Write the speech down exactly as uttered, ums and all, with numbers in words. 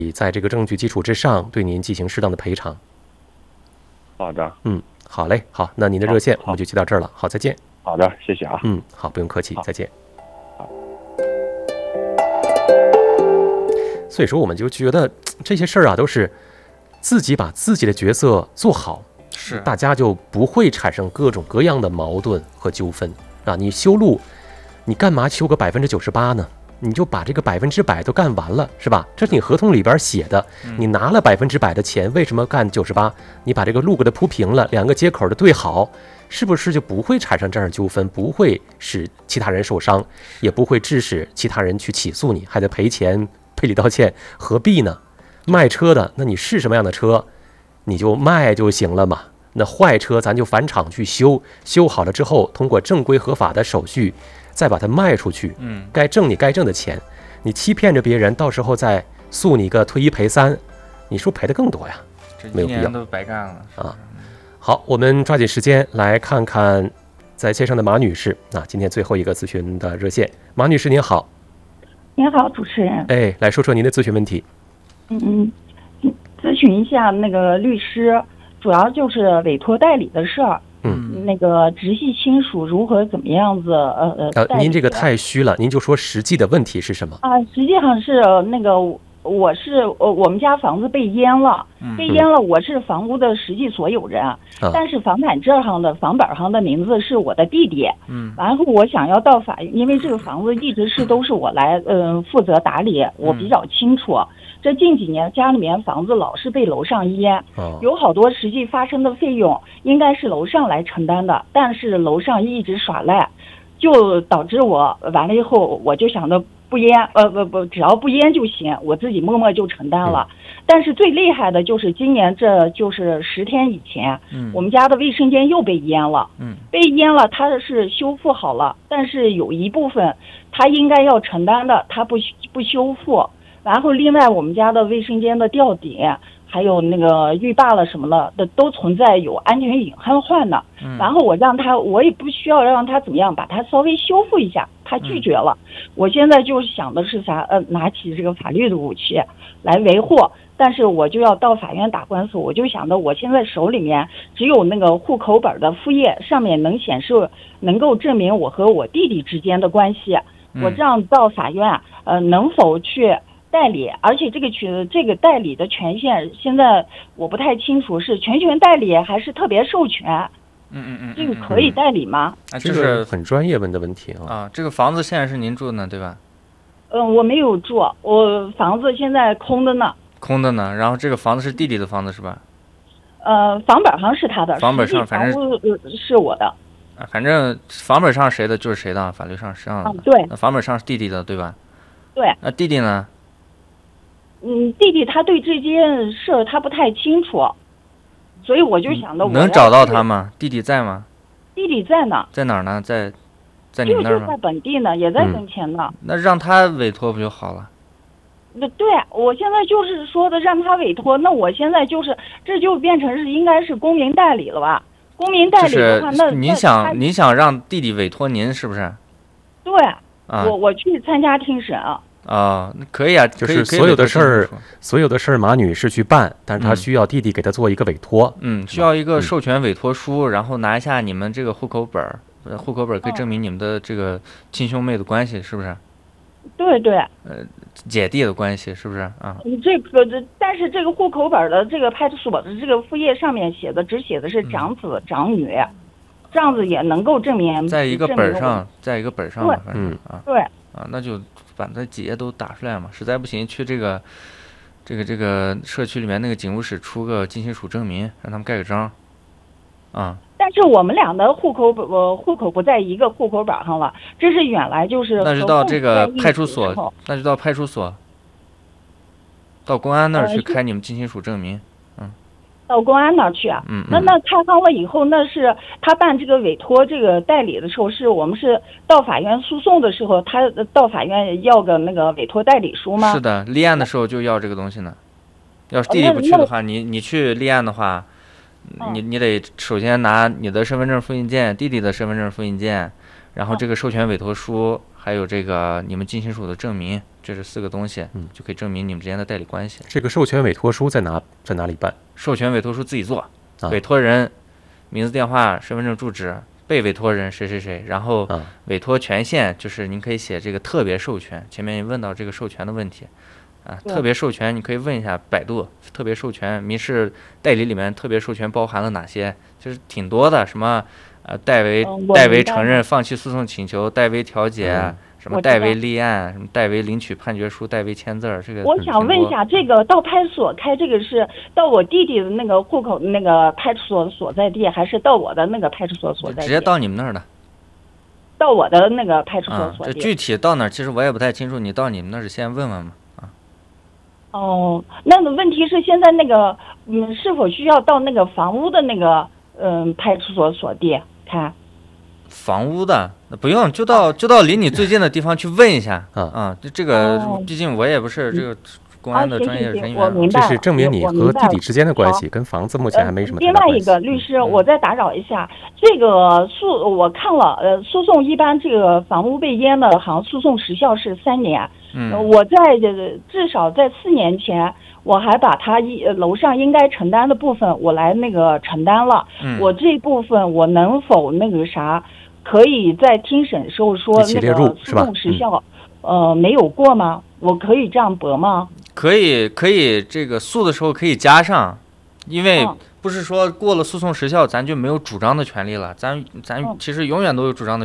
在这个证据基础之上对您进行适当的赔偿。 好的， 嗯，好嘞，好，那您的热线我们就接到这儿了。好，再见。 好的，谢谢啊。 嗯，好，不用客气，再见。 好。 所以说，我们就觉得这些事儿啊，都是自己把自己的角色做好， 是大家就不会产生各种各样的矛盾和纠纷啊。你修路，你干嘛修个百分之九十八呢？你就把这个百分之百都干完了，是吧？这是你合同里边写的，你拿了百分之百的钱，为什么干九十八？你把这个路给它铺平了，两个接口的对好，是不是就不会产生这样的纠纷？不会使其他人受伤，也不会致使其他人去起诉你，还得赔钱赔礼道歉，何必呢？卖车的，那你是什么样的车，你就卖就行了嘛。那坏车咱就返厂去修，修好了之后，通过正规合法的手续。再把它卖出去， 嗯， 该挣你该挣的钱，你欺骗着别人，到时候再诉你个退一赔三，你说赔的更多呀？ 这一年都白干了啊！好，我们抓紧时间来看看在线上的马女士啊，今天最后一个咨询的热线，马女士您好。 您好，主持人。 哎，来说说您的咨询问题。 嗯嗯，咨询一下那个律师，主要就是委托代理的事儿。 嗯， 那个直系亲属如何怎么样子？呃呃，您这个太虚了，您就说实际的问题是什么啊？实际上是那个，我是呃，我们家房子被淹了， 嗯、 被淹了，我是房屋的实际所有人， 嗯、 但是房产证上的房本上的名字是我的弟弟。 嗯， 然后我想要到法院，因为这个房子一直是都是我来嗯、呃、负责打理，我比较清楚。嗯这近几年家里面房子老是被楼上淹，有好多实际发生的费用应该是楼上来承担的，但是楼上一直耍赖，就导致我完了以后我就想着不淹，呃不不，只要不淹就行，我自己默默就承担了。但是最厉害的就是今年这就是十天以前， 嗯， 我们家的卫生间又被淹了， 嗯， 被淹了，它是修复好了，但是有一部分它应该要承担的，它不不修复。然后，另外我们家的卫生间的吊顶，还有那个浴霸了什么的，的都存在有安全隐患呢。 嗯、 然后我让他，我也不需要让他怎么样，把它稍微修复一下，他拒绝了。嗯、我现在就想的是啥？呃，拿起这个法律的武器来维护，但是我就要到法院打官司。我就想着，我现在手里面只有那个户口本的复页，上面能显示，能够证明我和我弟弟之间的关系。 嗯、 我这样到法院，呃，能否去？代理，而且这个权这个代理的权限，现在我不太清楚是全权代理还是特别授权。 嗯嗯嗯， 这个可以代理吗？ 啊，这是很专业问的问题啊。 啊，这个房子现在是您住的呢，对吧？ 嗯、呃，我没有住，我房子现在空的呢。 空的呢，然后这个房子是弟弟的房子是吧？ 呃，房本上是他的， 房本上反正房屋是我的。 啊，反正房本上谁的就是谁的，法律上是这样的。 啊，对。 那房本上是弟弟的，对吧？ 对。 那弟弟呢？ 嗯，弟弟他对这件事他不太清楚，所以我就想着我能找到他吗？弟弟在吗？ 弟弟在呢。 在哪儿呢？在在你那儿吗？ 就在本地呢，也在跟前呢、 嗯。那让他委托不就好了？ 那对，我现在就是说的让他委托，那我现在就是这就变成是应该是公民代理了吧？公民代理的话，那您想您想让弟弟委托您是不是？ 对， 啊、 我我去参加听审啊。 啊，那可以啊， 就是所有的事儿，所有的事儿马女士去办，但是她需要弟弟给她做一个委托， 嗯，需要一个授权委托书，嗯、然后拿一下你们这个户口本儿，户口本可以证明你们的这个亲兄妹的关系，是不是？ 对对。 呃，姐弟的关系是不是啊？ 这个这，但是这个户口本的这个派出所的这个复页上面写的只写的是长子、嗯、长女，这样子也能够证明在一个本上，在一个本上，反正啊， 对啊，那就。把它几页都打出来嘛，实在不行去这个这个这个社区里面那个警务室出个近亲属证明，让他们盖个章啊。 但是我们俩的户口本呃户口不在一个户口本上了，这是原来就是那就到这个派出所，那就到派出所，到公安那儿去开你们近亲属证明。嗯， 到公安那儿去啊？ 嗯， 那那开放了以后，那是他办这个委托这个代理的时候，是我们是到法院诉讼的时候，他到法院要个那个委托代理书吗？ 是的，立案的时候就要这个东西呢。要是弟弟不去的话，你你去立案的话，你你得首先拿你的身份证复印件、弟弟的身份证复印件，然后这个授权委托书， 还有这个你们进行署的证明，这是四个东西， 嗯， 就可以证明你们之间的代理关系。 这个授权委托书在哪在哪里办？ 授权委托书自己做， 啊、 委托人名字、电话、身份证、住址，被委托人谁谁谁，然后委托权限就是您可以写这个特别授权，前面问到这个授权的问题。啊，特别授权你可以问一下百度，特别授权民事代理里面特别授权包含了哪些？就是挺多的，什么呃代为、嗯、代为承认放弃诉讼请求，代为调解，嗯、什么代为立案，什么代为领取判决书，代为签字儿。这个我想问一下，这个到派出所开这个是到我弟弟的那个户口那个派出所所在地，还是到我的那个派出所所在地？ 直接到你们那儿的。 到我的那个派出所所地。 啊、这具体到哪儿，其实我也不太清楚。你到你们那儿先问问嘛。 哦，那个问题是现在那个，嗯，是否需要到那个房屋的那个，嗯，派出所所地看？ 房屋的那不用，就到就到离你最近的地方去问一下啊啊！这个毕竟我也不是这个公安的专业人员， 我明白这是证明你和弟弟之间的关系，跟房子目前还没什么太大关系。 另外一个律师，我再打扰一下，这个诉我看了，呃，诉讼一般这个房屋被淹的，好像诉讼时效是三年。 嗯， 我在至少在四年前，我还把他一楼上应该承担的部分，我来那个承担了。 嗯， 我这部分我能否那个啥，可以在听审时候说那个诉讼时效，嗯、呃没有过吗？我可以这样驳吗？ 可以，可以，这个诉的时候可以加上，因为不是说过了诉讼时效，咱就没有主张的权利了，咱咱其实永远都有主张的。